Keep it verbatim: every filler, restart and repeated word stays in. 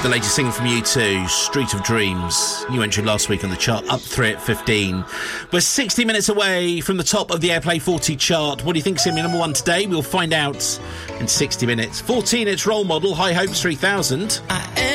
The latest single from U two, Street of Dreams. New entry last week on the chart, up three at fifteen. We're sixty minutes away from the top of the Airplay forty chart. What do you think's going to be number one today? We'll find out in sixty minutes. fourteen, it's Role Model, High Hopes three thousand. I